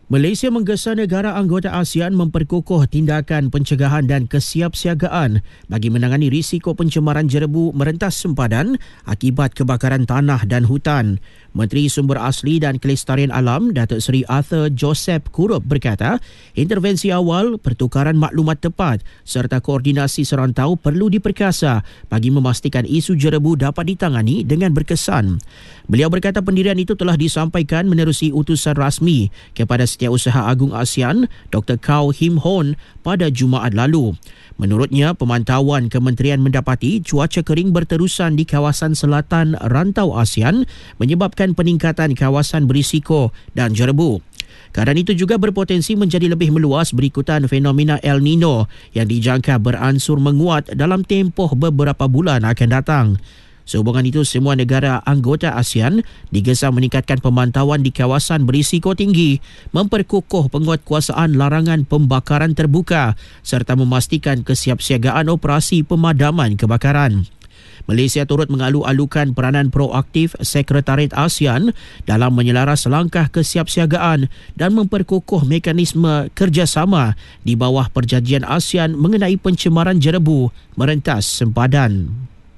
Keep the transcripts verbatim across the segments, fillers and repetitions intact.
Malaysia menggesa negara anggota ASEAN memperkukuh tindakan pencegahan dan kesiapsiagaan bagi menangani risiko pencemaran jerebu merentas sempadan akibat kebakaran tanah dan hutan. Menteri Sumber Asli dan Kelestarian Alam Datuk Seri Arthur Joseph Kurup berkata, intervensi awal, pertukaran maklumat tepat serta koordinasi serantau perlu diperkasa bagi memastikan isu jerebu dapat ditangani dengan berkesan. Beliau berkata pendirian itu telah disampaikan menerusi utusan rasmi kepada Setiausaha Agung ASEAN Doktor Kau Him Hon pada Jumaat lalu. Menurutnya, pemantauan kementerian mendapati cuaca kering berterusan di kawasan selatan rantau ASEAN menyebabkan peningkatan kawasan berisiko dan jerebu. Keadaan itu juga berpotensi menjadi lebih meluas berikutan fenomena El Nino yang dijangka beransur menguat dalam tempoh beberapa bulan akan datang. Sehubungan itu, semua negara anggota ASEAN digesa meningkatkan pemantauan di kawasan berisiko tinggi, memperkukuh penguatkuasaan larangan pembakaran terbuka serta memastikan kesiapsiagaan operasi pemadaman kebakaran. Malaysia turut mengalu-alukan peranan proaktif Sekretariat ASEAN dalam menyelaras langkah kesiapsiagaan dan memperkukuh mekanisme kerjasama di bawah Perjanjian ASEAN mengenai pencemaran jerebu merentas sempadan.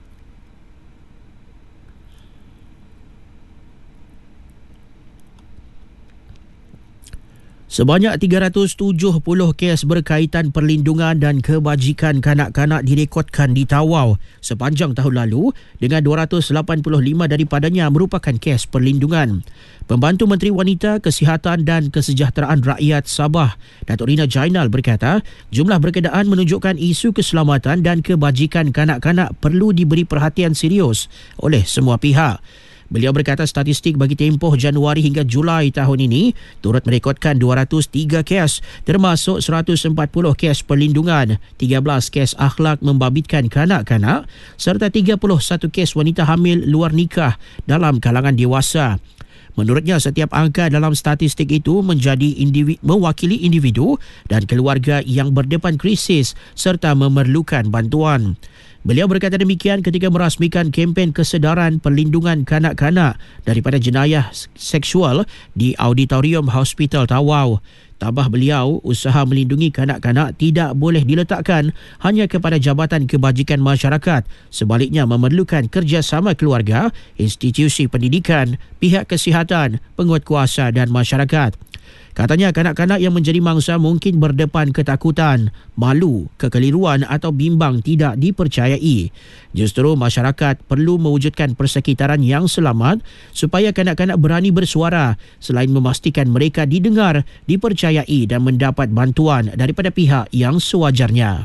Sebanyak tiga ratus tujuh puluh kes berkaitan perlindungan dan kebajikan kanak-kanak direkodkan di Tawau sepanjang tahun lalu dengan dua ratus lapan puluh lima daripadanya merupakan kes perlindungan. Pembantu Menteri Wanita, Kesihatan dan Kesejahteraan Rakyat Sabah, Datuk Rina Jainal berkata, jumlah berkenaan menunjukkan isu keselamatan dan kebajikan kanak-kanak perlu diberi perhatian serius oleh semua pihak. Beliau berkata statistik bagi tempoh Januari hingga Julai tahun ini turut merekodkan dua ratus tiga kes termasuk seratus empat puluh kes perlindungan, tiga belas kes akhlak membabitkan kanak-kanak serta tiga puluh satu kes wanita hamil luar nikah dalam kalangan dewasa. Menurutnya, setiap angka dalam statistik itu menjadi individu, mewakili individu dan keluarga yang berdepan krisis serta memerlukan bantuan. Beliau berkata demikian ketika merasmikan kempen kesedaran perlindungan kanak-kanak daripada jenayah seksual di Auditorium Hospital Tawau. Tambah beliau, usaha melindungi kanak-kanak tidak boleh diletakkan hanya kepada Jabatan Kebajikan Masyarakat. Sebaliknya memerlukan kerjasama keluarga, institusi pendidikan, pihak kesihatan, penguatkuasa dan masyarakat. Katanya kanak-kanak yang menjadi mangsa mungkin berdepan ketakutan, malu, kekeliruan atau bimbang tidak dipercayai. Justru masyarakat perlu mewujudkan persekitaran yang selamat supaya kanak-kanak berani bersuara selain memastikan mereka didengar, dipercayai dan mendapat bantuan daripada pihak yang sewajarnya.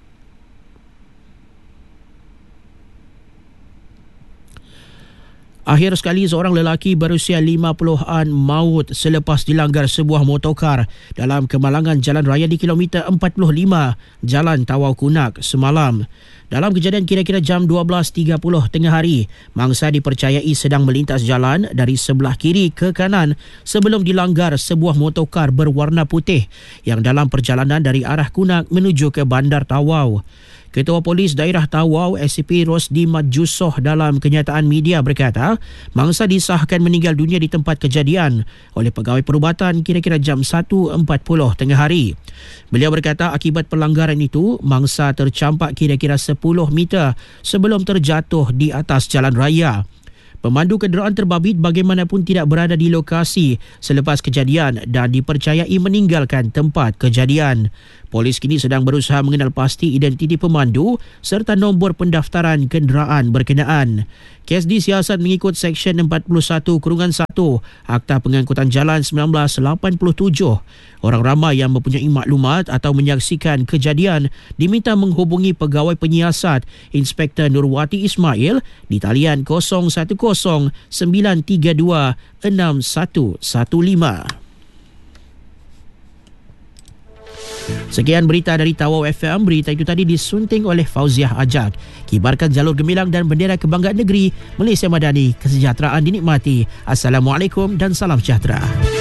Akhir sekali, seorang lelaki berusia lima puluhan maut selepas dilanggar sebuah motorkar dalam kemalangan jalan raya di kilometer empat puluh lima Jalan Tawau Kunak semalam. Dalam kejadian kira-kira jam dua belas tiga puluh tengah hari, mangsa dipercayai sedang melintas jalan dari sebelah kiri ke kanan sebelum dilanggar sebuah motorkar berwarna putih yang dalam perjalanan dari arah Kunak menuju ke Bandar Tawau. Ketua Polis Daerah Tawau S C P Rosdi Majusoh dalam kenyataan media berkata, mangsa disahkan meninggal dunia di tempat kejadian oleh pegawai perubatan kira-kira jam satu empat puluh tengah hari. Beliau berkata akibat pelanggaran itu, mangsa tercampak kira-kira sepuluh meter sebelum terjatuh di atas jalan raya. Pemandu kenderaan terbabit bagaimanapun tidak berada di lokasi selepas kejadian dan dipercayai meninggalkan tempat kejadian. Polis kini sedang berusaha mengenal pasti identiti pemandu serta nombor pendaftaran kenderaan berkenaan. Kes disiasat mengikut Seksyen empat puluh satu satu Akta Pengangkutan Jalan seribu sembilan ratus lapan puluh tujuh. Orang ramai yang mempunyai maklumat atau menyaksikan kejadian diminta menghubungi Pegawai Penyiasat Inspektor Nurwati Ismail di talian kosong satu kosong sembilan tiga dua enam satu satu lima. Sekian berita dari Tawau F M. Berita itu tadi disunting oleh Fauziah Ajak. Kibarkan jalur gemilang dan bendera kebanggaan negeri. Malaysia Madani, kesejahteraan dinikmati. Assalamualaikum dan salam sejahtera.